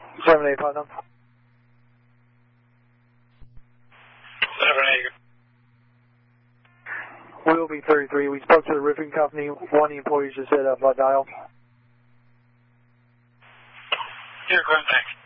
7-8 Putnam. 7-8. Willoughby 33. We spoke to the roofing company. One of the employees just hit a dial. Here, Glenn, thanks.